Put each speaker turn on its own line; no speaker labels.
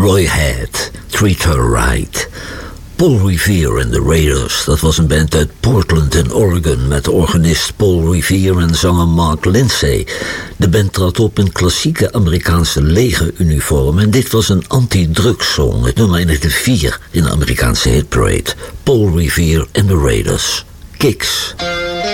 Roy Head, Treat Her Right. Paul Revere en The Raiders, dat was een band uit Portland in Oregon met organist Paul Revere en zanger Mark Lindsay. De band trad op in klassieke Amerikaanse legeruniform en dit was een anti-drugssong. Het nummer eindigde 4 in de Amerikaanse hitparade. Paul Revere en The Raiders. Kicks.